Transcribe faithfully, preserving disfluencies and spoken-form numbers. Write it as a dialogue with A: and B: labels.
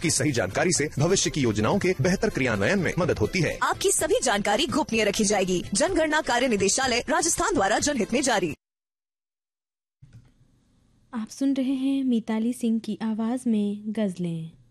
A: आपकी सही जानकारी से भविष्य की योजनाओं के बेहतर क्रियान्वयन में मदद होती है।
B: आपकी सभी जानकारी गोपनीय रखी जाएगी। जनगणना कार्य निदेशालय राजस्थान द्वारा जनहित में जारी।
C: आप सुन रहे हैं मिताली सिंह की आवाज में गजलें।